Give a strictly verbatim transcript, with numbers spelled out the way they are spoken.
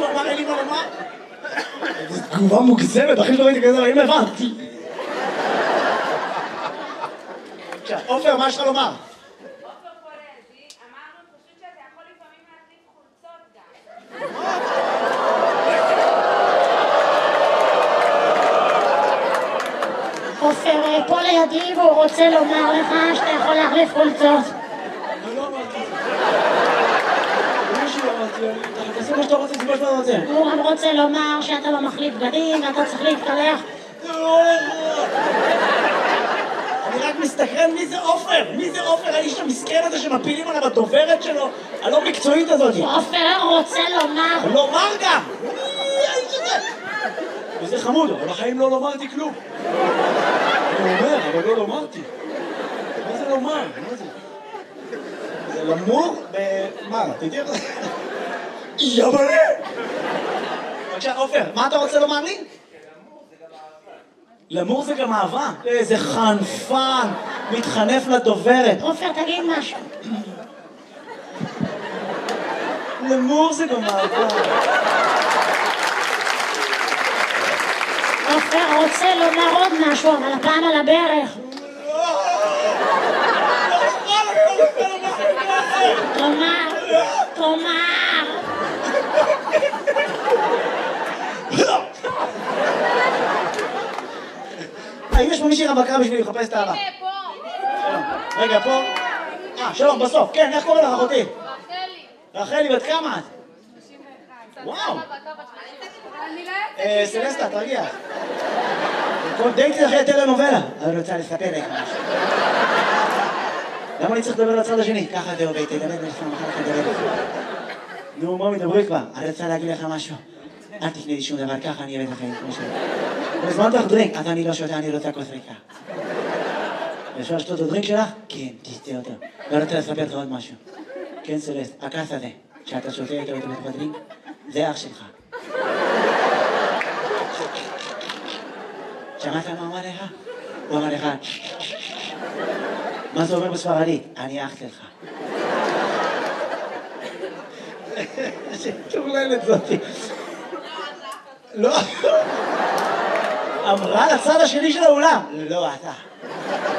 שהוא אמר אין לי מה לומר? זו תגובה מוגזמת, הכי שלא ראיתי כזה, אם הבנתי. עכשיו, עופר, מה יש לך לומר? עופר פה לידי והוא רוצה לומר לך שאתה יכול להחליף חולצות. אני לא אמרתי. אני לא אמרתי, אתה תעשה מה שאתה רוצה, זה מה שאתה רוצה. הוא גם רוצה לומר שאתה לא מחליף בגדים ואתה צריך להתקלח. אני רק מסתכרן מי זה עופר, מי זה עופר, האיש המסכן הזה שמפילים עליו הדוברת שלו, הלא מקצועית הזאת. עופר רוצה לומר. לומר גם! מי האיש הזה? וזה חמוד, אבל בחיים לא לומרתי כלום. אני אומר, אבל לא לומרתי. מה זה לומר? מה זה? זה למור? מה? תדעי לך? יבלה! בבקשה, עופר, מה אתה רוצה לומר לי? למור זה גם אהבה. איזה חנפן, מתחנף לדוברת. עופר, תגיד משהו. למור זה גם אהבה. עופר רוצה לומר עוד משהו, אבל הפעם על הברך. תאמר, תאמר. האם יש פה מישהי רווקה בשביל לחפש את האהבה? הנה, פה. רגע, פה. אה, שלום, בסוף. כן, איך קוראים לך אחותי? רחלי. רחלי, בת כמה את? וואו. אה, סלסטה, תרגיע. כל דייטי אחרי טלנובלה. אני רוצה לספר לך משהו. למה אני צריך לדבר לצד השני? ככה זה עובד, תדבר ולפעם אחר כך לדבר לך. נו, בואו מדברי כבר. אני רוצה להגיד לך משהו. אל תקנה לי שום דבר, ככה אני אוהב לך עם כמו שלי. אני הזמנתי לך דרינק, אז אני לא שותה, אני רוצה כוס ריקה. אפשר לשתות את הדרינק שלך? כן, תשתה אותו. ואני רוצה לספר לך עוד משהו. כן, סלסט, הכס הזה, שאתה שותה איתו בתוך הדרינק, זה אח שלך. שמעת מה אמר לך? הוא אמר לך, מה זה אומר בספרדית? אני אח שלך. שטורללת זאתי. לא. אמרה לצד השני של האולם. לא, אתה.